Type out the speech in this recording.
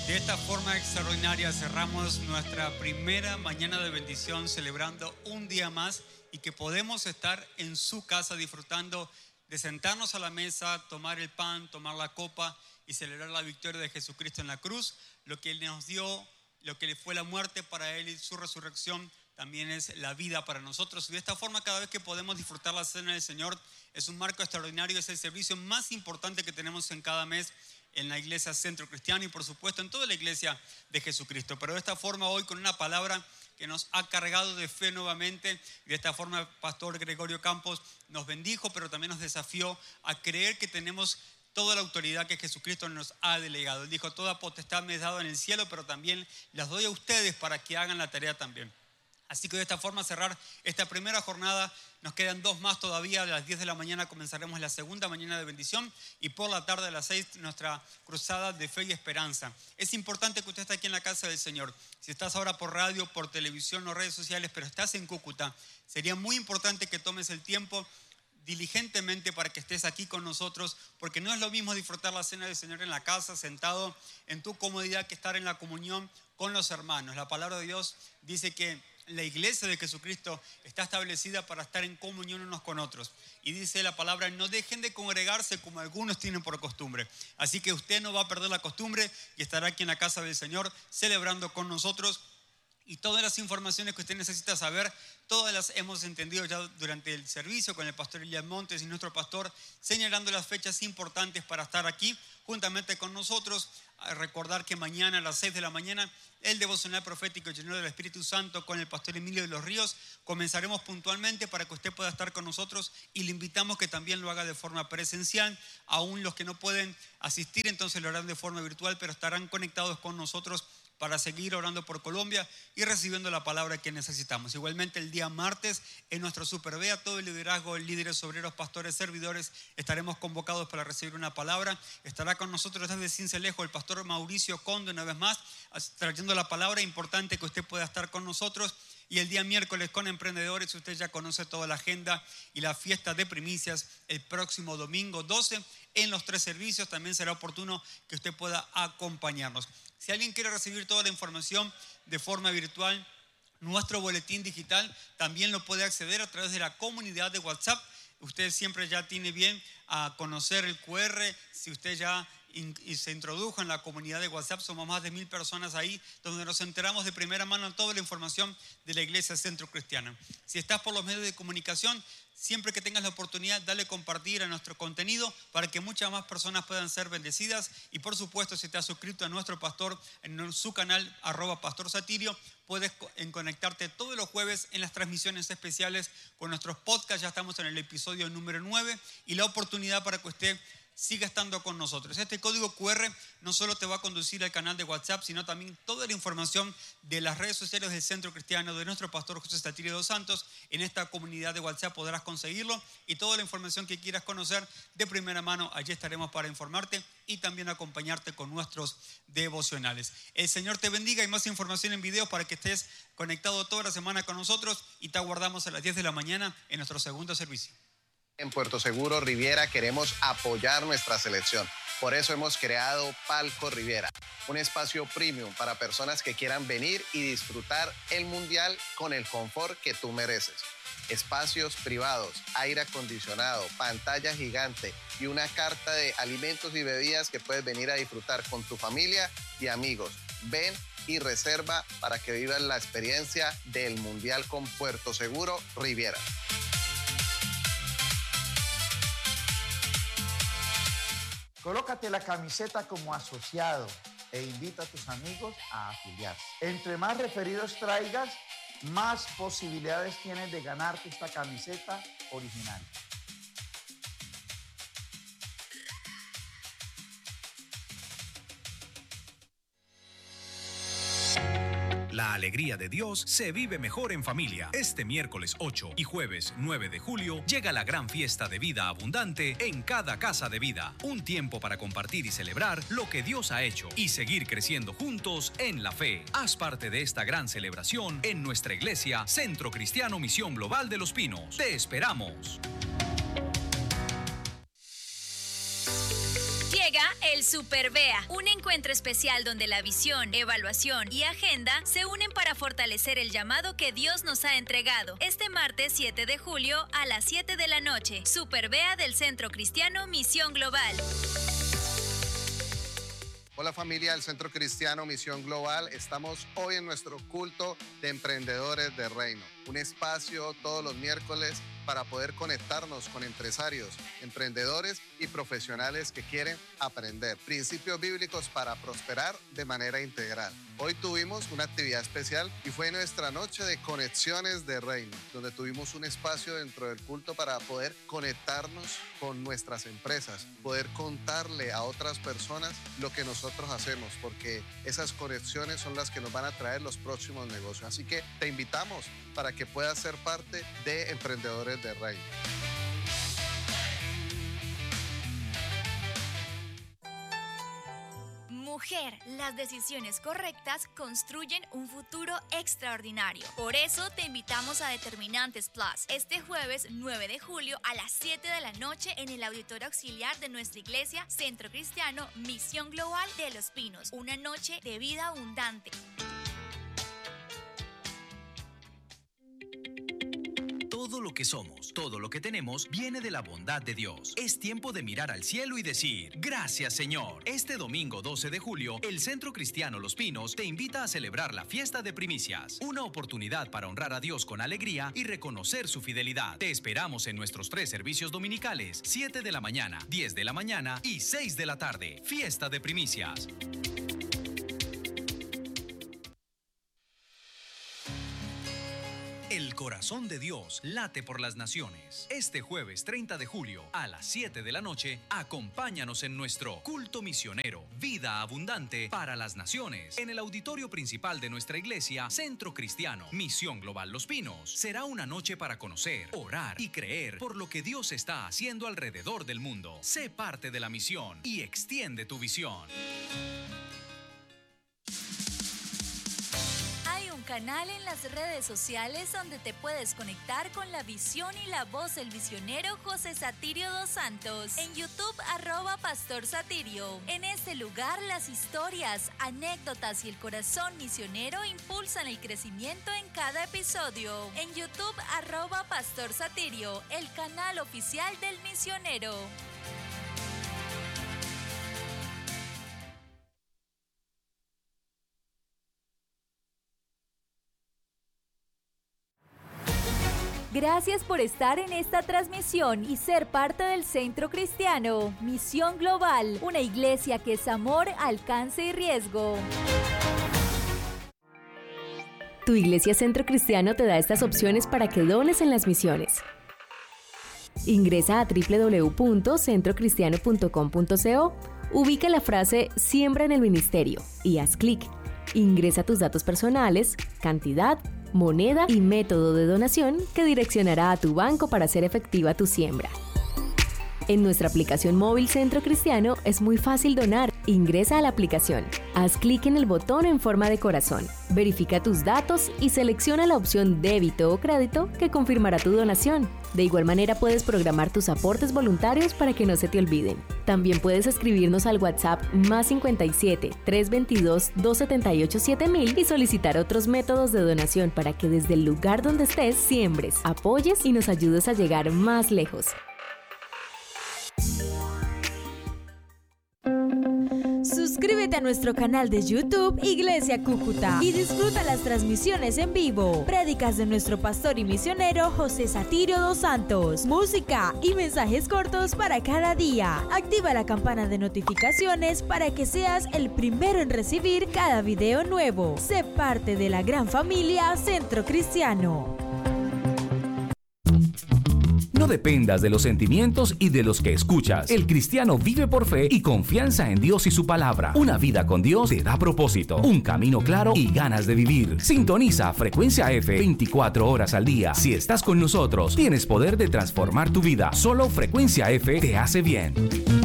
De esta forma extraordinaria cerramos nuestra primera mañana de bendición celebrando un día más y que podemos estar en su casa disfrutando de sentarnos a la mesa, tomar el pan, tomar la copa y celebrar la victoria de Jesucristo en la cruz. Lo que Él nos dio, lo que fue la muerte para Él y su resurrección también es la vida para nosotros. Y de esta forma cada vez que podemos disfrutar la cena del Señor es un marco extraordinario, es el servicio más importante que tenemos en cada mes en la iglesia Centro Cristiano y por supuesto en toda la iglesia de Jesucristo. Pero de esta forma hoy con una palabra que nos ha cargado de fe nuevamente. De esta forma el pastor Gregorio Campos nos bendijo, pero también nos desafió a creer que tenemos toda la autoridad que Jesucristo nos ha delegado. Él dijo, toda potestad me es dada en el cielo, pero también las doy a ustedes para que hagan la tarea también. Así que de esta forma cerrar esta primera jornada. Nos quedan dos más todavía. A las 10 de la mañana comenzaremos la segunda mañana de bendición y por la tarde a las 6 nuestra cruzada de fe y esperanza. Es importante que usted esté aquí en la casa del Señor. Si estás ahora por radio, por televisión o redes sociales, pero estás en Cúcuta, sería muy importante que tomes el tiempo diligentemente para que estés aquí con nosotros, porque no es lo mismo disfrutar la cena del Señor en la casa, sentado en tu comodidad, que estar en la comunión con los hermanos. La palabra de Dios dice que la iglesia de Jesucristo está establecida para estar en comunión unos con otros. Y dice la palabra, no dejen de congregarse como algunos tienen por costumbre. Así que usted no va a perder la costumbre y estará aquí en la casa del Señor celebrando con nosotros. Y todas las informaciones que usted necesita saber, todas las hemos entendido ya durante el servicio con el pastor Elias Montes y nuestro pastor, señalando las fechas importantes para estar aquí juntamente con nosotros. A recordar que mañana a las 6 de la mañana, el devocional profético lleno del Espíritu Santo con el pastor Emilio de los Ríos. Comenzaremos puntualmente para que usted pueda estar con nosotros y le invitamos que también lo haga de forma presencial. Aún los que no pueden asistir, entonces lo harán de forma virtual, pero estarán conectados con nosotros para seguir orando por Colombia y recibiendo la palabra que necesitamos. Igualmente el día martes en nuestro Super Bea, todo el liderazgo, líderes, obreros, pastores, servidores, estaremos convocados para recibir una palabra. Estará con nosotros desde Cincelejo el pastor Mauricio Conde una vez más, trayendo la palabra. Importante que usted pueda estar con nosotros. Y el día miércoles con emprendedores, usted ya conoce toda la agenda y la fiesta de primicias el próximo domingo 12 en los 3 servicios. También será oportuno que usted pueda acompañarnos. Si alguien quiere recibir toda la información de forma virtual, nuestro boletín digital también lo puede acceder a través de la comunidad de WhatsApp. Usted siempre ya tiene bien a conocer el QR. Si usted ya se introdujo en la comunidad de WhatsApp, somos más de 1000 personas ahí, donde nos enteramos de primera mano toda la información de la Iglesia Centro Cristiano. Si estás por los medios de comunicación, siempre que tengas la oportunidad, dale compartir a nuestro contenido para que muchas más personas puedan ser bendecidas. Y por supuesto, si te has suscrito a nuestro pastor en su canal @Pastor Satirio, puedes conectarte todos los jueves en las transmisiones especiales con nuestros podcasts. Ya estamos en el episodio número 9 y la oportunidad para que usted siga estando con nosotros. Este código QR no solo te va a conducir al canal de WhatsApp, sino también toda la información de las redes sociales del Centro Cristiano, de nuestro pastor José Satirio dos Santos. En esta comunidad de WhatsApp podrás conseguirlo y toda la información que quieras conocer de primera mano, allí estaremos para informarte y también acompañarte con nuestros devocionales. El Señor te bendiga. Hay más información en video para que estés conectado toda la semana con nosotros y te aguardamos a las 10 de la mañana en nuestro segundo servicio. En Puerto Seguro Riviera queremos apoyar nuestra selección. Por eso hemos creado Palco Riviera, un espacio premium para personas que quieran venir y disfrutar el mundial con el confort que tú mereces. Espacios privados, aire acondicionado, pantalla gigante y una carta de alimentos y bebidas que puedes venir a disfrutar con tu familia y amigos. Ven y reserva para que vivas la experiencia del mundial con Puerto Seguro Riviera. Colócate la camiseta como asociado e invita a tus amigos a afiliarse. Entre más referidos traigas, más posibilidades tienes de ganarte esta camiseta original. La alegría de Dios se vive mejor en familia. Este miércoles 8 y jueves 9 de julio llega la gran fiesta de vida abundante en cada casa de vida. Un tiempo para compartir y celebrar lo que Dios ha hecho y seguir creciendo juntos en la fe. Haz parte de esta gran celebración en nuestra iglesia Centro Cristiano Misión Global de Los Pinos. ¡Te esperamos! Llega el El Super Vea, un encuentro especial donde la visión, evaluación y agenda se unen para fortalecer el llamado que Dios nos ha entregado. Este martes 7 de julio a las 7 de la noche. Super Vea del Centro Cristiano Misión Global. Hola familia del Centro Cristiano Misión Global, estamos hoy en nuestro culto de emprendedores de reino, un espacio todos los miércoles para poder conectarnos con empresarios, emprendedores y profesionales que quieren aprender principios bíblicos para prosperar de manera integral. Hoy tuvimos una actividad especial y fue nuestra noche de conexiones de reino, donde tuvimos un espacio dentro del culto para poder conectarnos con nuestras empresas, poder contarle a otras personas lo que nosotros hacemos, porque esas conexiones son las que nos van a traer los próximos negocios. Así que te invitamos para que puedas ser parte de Emprendedores de Reino. Mujer, las decisiones correctas construyen un futuro extraordinario. Por eso te invitamos a Determinantes Plus este jueves 9 de julio a las 7 de la noche en el auditorio auxiliar de nuestra iglesia Centro Cristiano Misión Global de Los Pinos. Una noche de vida abundante. Todo lo que somos, todo lo que tenemos, viene de la bondad de Dios. Es tiempo de mirar al cielo y decir, gracias Señor. Este domingo 12 de julio, el Centro Cristiano Los Pinos te invita a celebrar la fiesta de primicias. Una oportunidad para honrar a Dios con alegría y reconocer su fidelidad. Te esperamos en nuestros 3 servicios dominicales, 7 de la mañana, 10 de la mañana y 6 de la tarde. Fiesta de primicias. El corazón de Dios late por las naciones. Este jueves 30 de julio a las 7 de la noche, acompáñanos en nuestro culto misionero, Vida Abundante para las Naciones, en el auditorio principal de nuestra iglesia, Centro Cristiano Misión Global Los Pinos. Será una noche para conocer, orar y creer por lo que Dios está haciendo alrededor del mundo. Sé parte de la misión y extiende tu visión. Canal en las redes sociales donde te puedes conectar con la visión y la voz del misionero José Satirio dos Santos. En YouTube, @Pastor Satirio. En este lugar, las historias, anécdotas y el corazón misionero impulsan el crecimiento en cada episodio. En YouTube, @Pastor Satirio, el canal oficial del misionero. Gracias por estar en esta transmisión y ser parte del Centro Cristiano Misión Global, una iglesia que es amor, alcance y riesgo. Tu iglesia Centro Cristiano te da estas opciones para que dones en las misiones. Ingresa a www.centrocristiano.com.co, ubica la frase Siembra en el Ministerio y haz clic. Ingresa tus datos personales, cantidad, moneda y método de donación que direccionará a tu banco para hacer efectiva tu siembra. En nuestra aplicación móvil Centro Cristiano es muy fácil donar. Ingresa a la aplicación, haz clic en el botón en forma de corazón, verifica tus datos y selecciona la opción débito o crédito que confirmará tu donación. De igual manera puedes programar tus aportes voluntarios para que no se te olviden. También puedes escribirnos al WhatsApp +57 322 278 7000 y solicitar otros métodos de donación para que desde el lugar donde estés siembres, apoyes y nos ayudes a llegar más lejos. Suscríbete a nuestro canal de YouTube Iglesia Cúcuta y disfruta las transmisiones en vivo, prédicas de nuestro pastor y misionero José Satirio dos Santos, música y mensajes cortos para cada día. Activa la campana de notificaciones para que seas el primero en recibir cada video nuevo. Sé parte de la gran familia Centro Cristiano. No dependas de los sentimientos y de los que escuchas. El cristiano vive por fe y confianza en Dios y su palabra. Una vida con Dios te da propósito, un camino claro y ganas de vivir. Sintoniza Frecuencia F 24 horas al día. Si estás con nosotros, tienes poder de transformar tu vida. Solo Frecuencia F te hace bien.